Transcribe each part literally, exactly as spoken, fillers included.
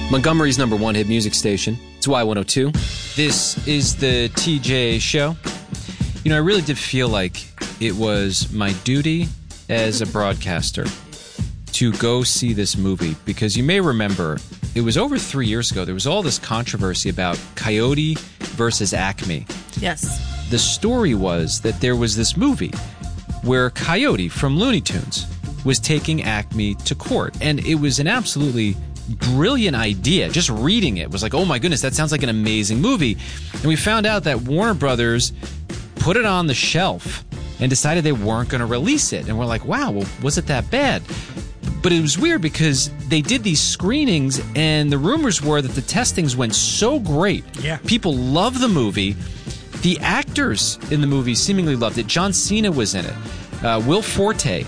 Montgomery's number one hit music station. It's Y one oh two. This is the T J Show. You know, I really did feel like it was my duty as a broadcaster to go see this movie, because you may remember it was over three years ago. There was all this controversy about Coyote versus Acme. Yes. The story was that there was this movie where Coyote from Looney Tunes was taking Acme to court, and it was an absolutely brilliant idea. Just reading it was like, oh my goodness, that sounds like an amazing movie. And we found out that Warner Brothers put it on the shelf and decided they weren't going to release it. And we're like, wow, well, was it that bad? But it was weird because they did these screenings, and the rumors were that the testings went so great. Yeah. People love the movie. The actors in the movie seemingly loved it. John Cena was in it. Uh, Will Forte.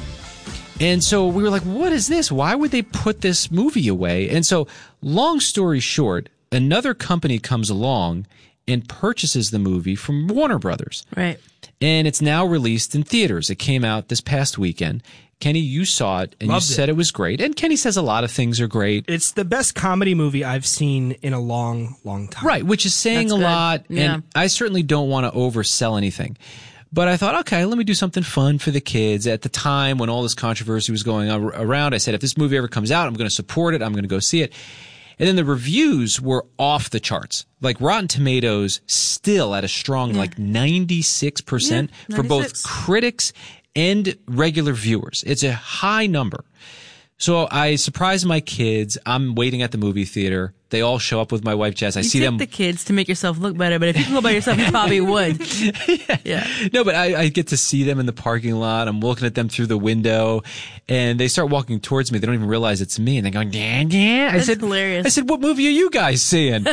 And so we were like, what is this? Why would they put this movie away? And so, long story short, another company comes along and purchases the movie from Warner Brothers. Right. And it's now released in theaters. It came out this past weekend. Kenny, you saw it, and Loved you said it. it was great. And Kenny says a lot of things are great. It's the best comedy movie I've seen in a long, long time. Right, which is saying That's a good. lot. Yeah. And I certainly don't want to oversell anything. But I thought, okay, let me do something fun for the kids. At the time when all this controversy was going ar- around, I said, if this movie ever comes out, I'm going to support it. I'm going to go see it. And then the reviews were off the charts. Like Rotten Tomatoes still at a strong, Yeah. like ninety-six percent Yeah, for both ninety-six. critics and regular viewers. It's a high number. So I surprised my kids. I'm waiting at the movie theater. They all show up with my wife, Jess. I You see take them. the kids to make yourself look better, but if you can go by yourself, you probably would. yeah. Yeah. No, but I, I get to see them in the parking lot. I'm looking at them through the window, and they start walking towards me. They don't even realize it's me, and they're going, yeah, yeah. I That's said, hilarious. I said, what movie are you guys seeing?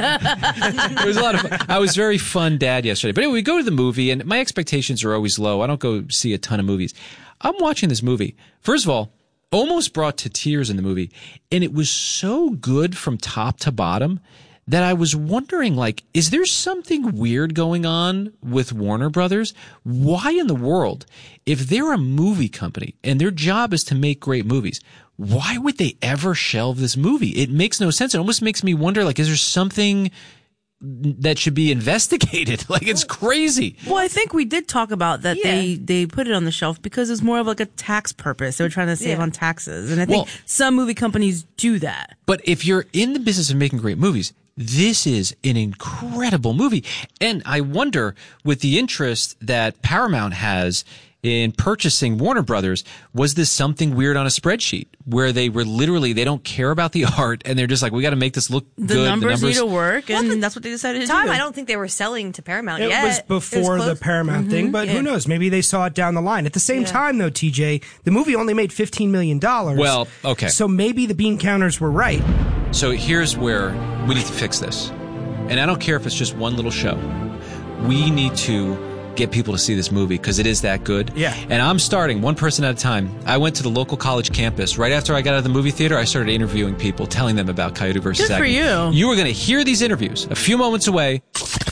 It was a lot of fun. I was very fun dad yesterday. But anyway, we go to the movie, and my expectations are always low. I don't go see a ton of movies. I'm watching this movie. First of all, almost brought to tears in the movie, and it was so good from top to bottom that I was wondering, like, is there something weird going on with Warner Brothers? Why in the world, if they're a movie company and their job is to make great movies, why would they ever shelve this movie? It makes no sense. It almost makes me wonder, like, is there something that should be investigated? Like, it's crazy. Well, I think we did talk about that. Yeah. They they put it on the shelf because it's more of like a tax purpose. They were trying to save Yeah. on taxes, and I think Well- some movie companies do that. But if you're in the business of making great movies, this is an incredible movie. And I wonder, with the interest that Paramount has in purchasing Warner Brothers, was this something weird on a spreadsheet where they were literally, they don't care about the art and they're just like, we got to make this look The good. numbers, need to work, and that's what they decided to Time, do. I don't think they were selling to Paramount It yet. was before the close. Paramount thing, but Yeah. who knows? Maybe they saw it down the line. At the same Yeah. time, though, T J, the movie only made fifteen million dollars. Well, okay. So maybe the bean counters were right. So here's where we need to fix this. And I don't care if it's just one little show. We need to get people to see this movie because it is that good. Yeah. And I'm starting one person at a time. I went to the local college campus. Right after I got out of the movie theater, I started interviewing people, telling them about Coyote versus Good for Acme. you. You are going to hear these interviews a few moments away.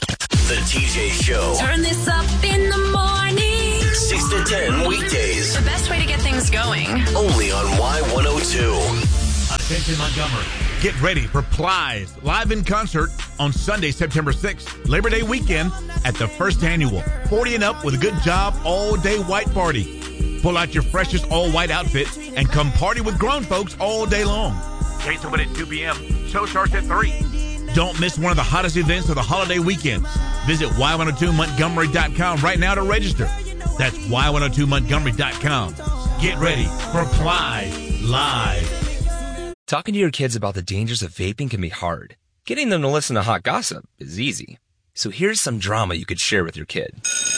The T J Show. Turn this up in the morning. six to ten weekdays. The best way to get things going. Only on Y one oh two. Attention Montgomery. Get ready for Plies live in concert on Sunday, September sixth, Labor Day weekend at the first annual forty and Up with a Good Job all-day white party. Pull out your freshest all-white outfit and come party with grown folks all day long. Gates open at two p.m. Show starts at three. Don't miss one of the hottest events of the holiday weekend. Visit Y one oh two Montgomery dot com right now to register. That's Y one oh two Montgomery dot com. Get ready for Plies live. Talking to your kids about the dangers of vaping can be hard. Getting them to listen to hot gossip is easy. So here's some drama you could share with your kid.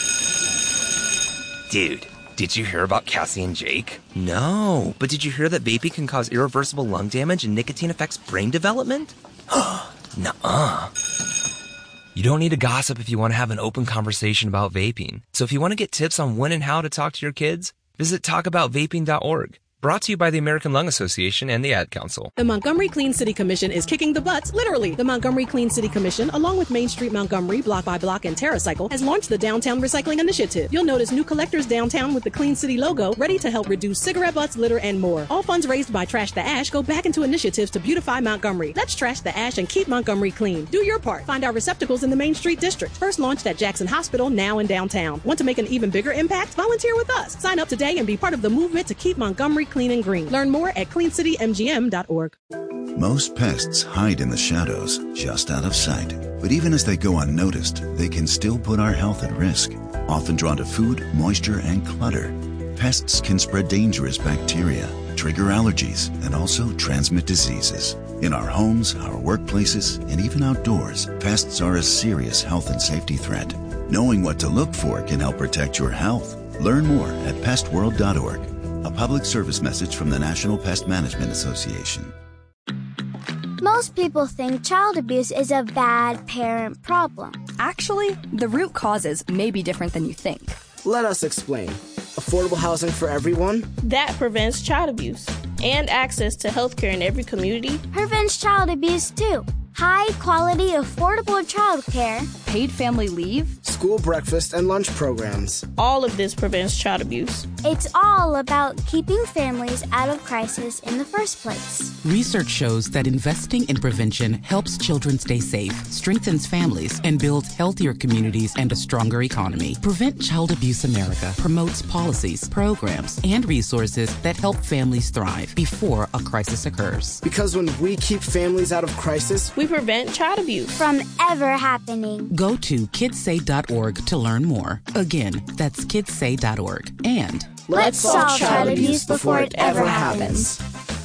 Dude, did you hear about Cassie and Jake? No, but did you hear that vaping can cause irreversible lung damage and nicotine affects brain development? Nuh-uh. You don't need to gossip if you want to have an open conversation about vaping. So if you want to get tips on when and how to talk to your kids, visit talk about vaping dot org. Brought to you by the American Lung Association and the Ad Council. The Montgomery Clean City Commission is kicking the butts, literally. The Montgomery Clean City Commission, along with Main Street Montgomery, Block by Block, and TerraCycle, has launched the Downtown Recycling Initiative. You'll notice new collectors downtown with the Clean City logo, ready to help reduce cigarette butts, litter, and more. All funds raised by Trash the Ash go back into initiatives to beautify Montgomery. Let's trash the ash and keep Montgomery clean. Do your part. Find our receptacles in the Main Street District. First launched at Jackson Hospital, now in downtown. Want to make an even bigger impact? Volunteer with us. Sign up today and be part of the movement to keep Montgomery clean and green. Learn more at clean city m g m dot org. Most pests hide in the shadows, just out of sight. But even as they go unnoticed, they can still put our health at risk. Often drawn to food, moisture, and clutter, pests can spread dangerous bacteria, trigger allergies, and also transmit diseases. In our homes, our workplaces, and even outdoors, pests are a serious health and safety threat. Knowing what to look for can help protect your health. Learn more at pest world dot org. A public service message from the National Pest Management Association. Most people think child abuse is a bad parent problem. Actually, the root causes may be different than you think. Let us explain. Affordable housing for everyone? That prevents child abuse. And access to healthcare in every community. Prevents child abuse too. High quality, affordable childcare. Paid family leave. School breakfast and lunch programs. All of this prevents child abuse. It's all about keeping families out of crisis in the first place. Research shows that investing in prevention helps children stay safe, strengthens families, and builds healthier communities and a stronger economy. Prevent Child Abuse America promotes policies, programs, and resources that help families thrive before a crisis occurs. Because when we keep families out of crisis, we prevent child abuse from ever happening. Go to kids say dot org to learn more. Again, that's kids say dot org. And let's solve child abuse before it ever happens.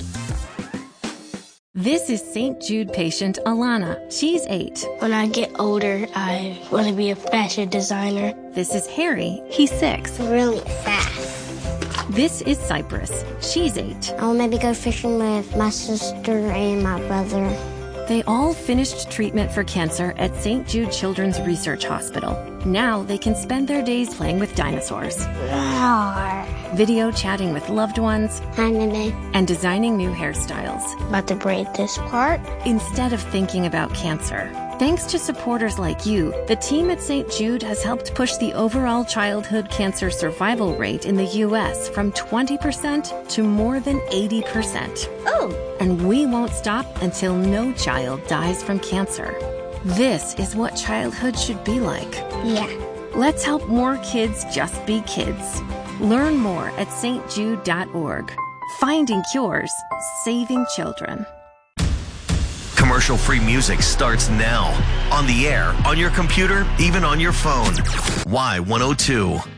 This is Saint Jude patient Alana. She's eight. When I get older, I want to be a fashion designer. This is Harry. He's six. Really fast. This is Cypress. She's eight. I'll maybe go fishing with my sister and my brother. They all finished treatment for cancer at Saint Jude Children's Research Hospital. Now they can spend their days playing with dinosaurs, Roar. video chatting with loved ones, Hi, Nene. and designing new hairstyles. About to braid this part. Instead of thinking about cancer. Thanks to supporters like you, the team at Saint Jude has helped push the overall childhood cancer survival rate in the U S from twenty percent to more than eighty percent. Oh! And we won't stop until no child dies from cancer. This is what childhood should be like. Yeah. Let's help more kids just be kids. Learn more at S T jude dot org. Finding cures, saving children. Commercial-free music starts now. On the air, on your computer, even on your phone. Y one oh two.